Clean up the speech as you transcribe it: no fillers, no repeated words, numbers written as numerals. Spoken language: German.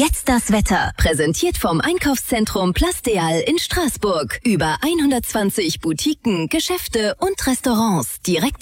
Jetzt das Wetter. Präsentiert vom Einkaufszentrum Plasteal in Straßburg. Über 120 Boutiquen, Geschäfte und Restaurants direkt